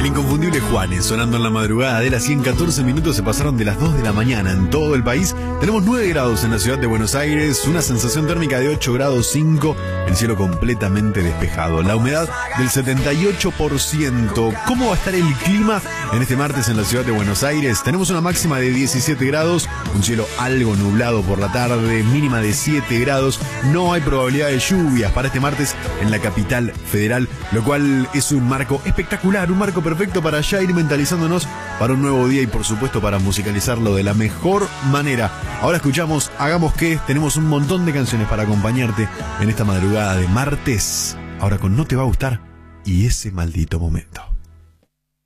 Inconfundible Juanes, sonando en la madrugada de las 114 minutos, se pasaron de las 2 de la mañana en todo el país. Tenemos 9 grados en la ciudad de Buenos Aires, una sensación térmica de 8 grados 5, el cielo completamente despejado, la humedad del 78%. ¿Cómo va a estar el clima en este martes en la ciudad de Buenos Aires? Tenemos una máxima de 17 grados, un cielo algo nublado por la tarde, mínima de 7 grados. No hay probabilidad de lluvias para este martes en la capital federal, lo cual es un marco espectacular, un marco perfecto para ya ir mentalizándonos para un nuevo día y por supuesto para musicalizarlo de la mejor manera. Ahora escuchamos Hagamos que, tenemos un montón de canciones para acompañarte en esta madrugada de martes. Ahora con No te va a gustar y Ese maldito momento.